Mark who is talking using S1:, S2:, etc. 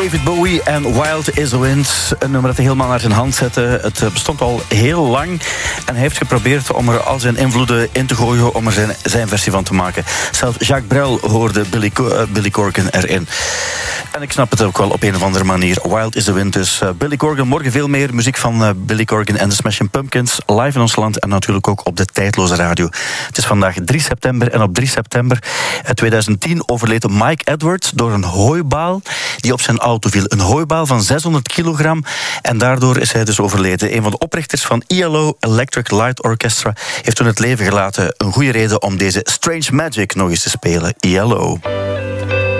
S1: David Bowie en Wild is the Wind. Een nummer dat hij helemaal naar zijn hand zette. Het bestond al heel lang. En hij heeft geprobeerd om er al zijn invloeden in te gooien, om er zijn versie van te maken. Zelfs Jacques Brel hoorde Billy Corgan erin. En ik snap het ook wel op een of andere manier. Wild is the Wind dus. Billy Corgan, morgen veel meer muziek van Billy Corgan en de Smashing Pumpkins. Live in ons land en natuurlijk ook op de Tijdloze Radio. Het is vandaag 3 september en op 3 september 2010 overleed Mike Edwards door een hooibaal die op zijn auto viel. Een hooibaal van 600 kilogram en daardoor is hij dus overleden. Een van de oprichters van ELO, Electric Light Orchestra, heeft toen het leven gelaten. Een goede reden om deze Strange Magic nog eens te spelen. ELO.